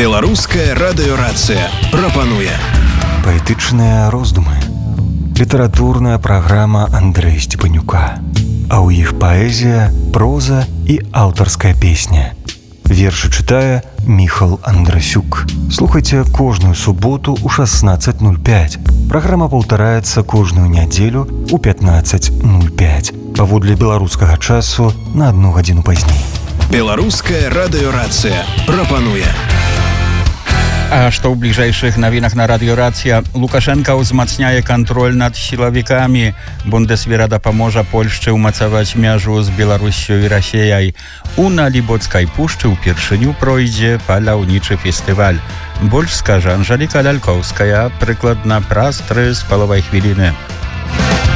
Беларуская радыёрацыя прапануе паэтычныя роздумы. Літаратурная праграма Андрэя Степанюка. А ў іх паэзія, проза і аўтарская песня. Вершы чытае Міхал Андрасюк. Слухайце кожную суботу ў 16:05. Праграма паўтараецца кожную нядзелю ў 15:05. Паводле беларускага часу на 1 гадзіну пазней. Беларуская радыёрацыя прапануе. А што ў бліжэйшых навінах на радыёрацыя? Лукашенка ўзмацняе кантроль над сілавікамі. Бундесвера дапаможа Польшчы ўмацаваць мяжу з Беларуссю і Расіяй. У Налібоцкай пушчы ўпершыню пройдзе паляўнічы фестываль. Больш скажа Анжэліка Лялькоўская прыкладна праз 3,5 хвіліны.